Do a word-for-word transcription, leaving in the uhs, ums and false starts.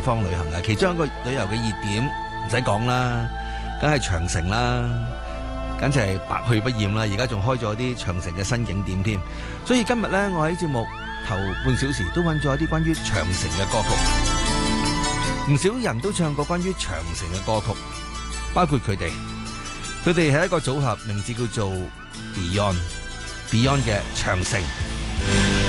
方旅行嘅，其中一個旅遊嘅熱點唔使講啦，梗係長城啦，簡直係百去不厭啦。而家仲開咗啲長城嘅新景點添，所以今日呢，我喺節目頭半小時都揾咗一啲關於長城嘅歌曲，唔少人都唱過關於長城嘅歌曲，包括佢哋，佢哋係一個組合，名字叫做 Beyond，Beyond 嘅長城。